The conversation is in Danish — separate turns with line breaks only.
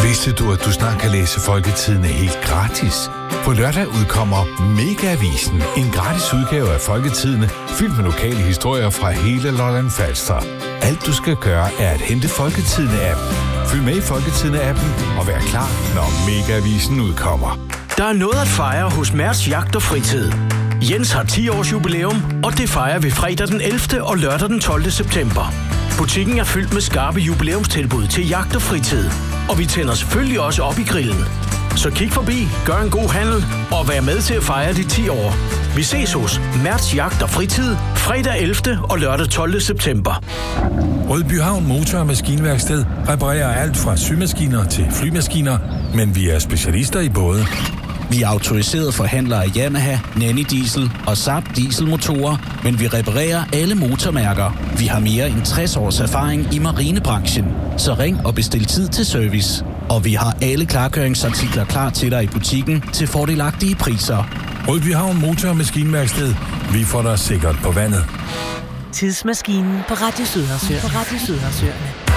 Vidste du, at du snart kan læse Folketidende helt gratis? På lørdag udkommer Mega-avisen, en gratis udgave af Folketidende, fyldt med lokale historier fra hele Lolland Falster. Alt du skal gøre, er at hente Folketidende-appen. Følg med i Folketidende-appen og vær klar, når Mega-avisen udkommer.
Der er noget at fejre hos Mærts Jagt og Fritid. Jens har 10 års jubilæum, og det fejrer vi fredag den 11. og lørdag den 12. september. Butikken er fyldt med skarpe jubilæumstilbud til jagt og fritid. Og vi tænder selvfølgelig også op i grillen. Så kig forbi, gør en god handel og vær med til at fejre de 10 år. Vi ses hos Mærts Jagt og Fritid fredag 11. og lørdag 12. september.
Rødbyhavn Motor- og Maskinværksted reparerer alt fra symaskiner til flymaskiner, men vi er specialister i både.
Vi er autoriserede forhandlere af Yamaha, Nanny Diesel og Saab dieselmotorer, men vi reparerer alle motormærker. Vi har mere end 60 års erfaring i marinebranchen, så ring og bestil tid til service. Og vi har alle klargøringsartikler klar til dig i butikken til fordelagtige priser.
Rødbyhavn Motor- og Maskinværksted. Vi får dig sikkert på vandet.
Tidsmaskinen på Radio Sydhavsøerne.